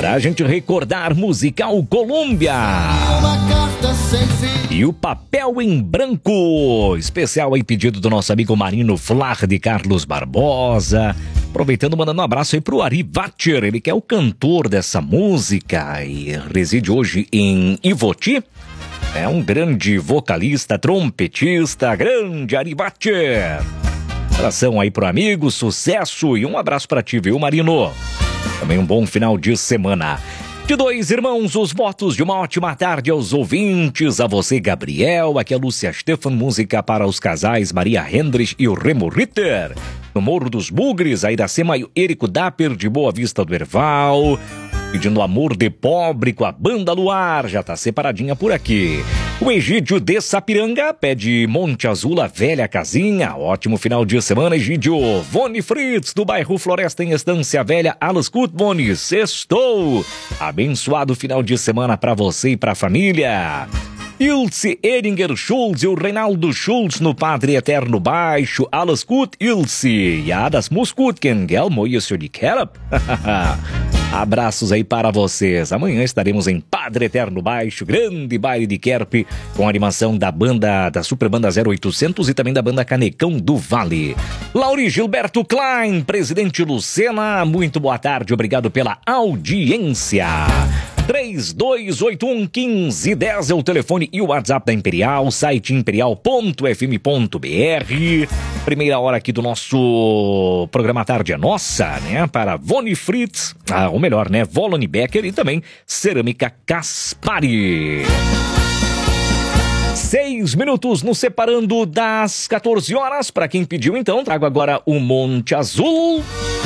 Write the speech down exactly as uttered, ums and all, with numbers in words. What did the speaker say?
Pra gente recordar Musical Colômbia. E o Papel em Branco, especial aí, pedido do nosso amigo Marino Flar de Carlos Barbosa. Aproveitando, mandando um abraço aí pro Ari Vatcher, ele que é o cantor dessa música e reside hoje em Ivoti. É um grande vocalista, trompetista, grande Ari Vatcher. Abração aí pro amigo, sucesso e um abraço pra ti, viu, Marino? Também um bom final de semana. De dois irmãos, os votos de uma ótima tarde aos ouvintes. A você, Gabriel. Aqui é a Lúcia Stefan, música para os casais Maria Hendrich e o Remo Ritter. No Morro dos Bugres, a Iracema e o Érico Dapper de Boa Vista do Erval. Pedindo Amor de Pobre com a Banda Luar, já tá separadinha por aqui. O Egídio de Sapiranga pede Monte Azul, a velha casinha. Ótimo final de semana, Egídio. Vone Fritz, do bairro Floresta em Estância Velha. Alas Kutboni, sextou. Abençoado final de semana pra você e pra família. Ilse Edinger Schultz e o Reinaldo Schultz no Padre Eterno Baixo. Alles gut, Ilse. Ja, das muss gut gehen, gell? Moje de Kerap. Abraços aí para vocês. Amanhã estaremos em Padre Eterno Baixo, grande baile de Kerp, com a animação da banda, da Super Banda zero oitocentos e também da banda Canecão do Vale. Lauri Gilberto Klein, presidente Lucena, muito boa tarde, obrigado pela audiência. três dois oito um, um cinco um zero é o telefone e o WhatsApp da Imperial, site imperial ponto f m ponto b r. Primeira hora aqui do nosso programa Tarde é Nossa, né? Para Vone Fritz, ah, ou melhor, né? Volony Becker e também Cerâmica Caspari. Seis minutos nos separando das quatorze horas. Para quem pediu, então, trago agora o Monte Azul.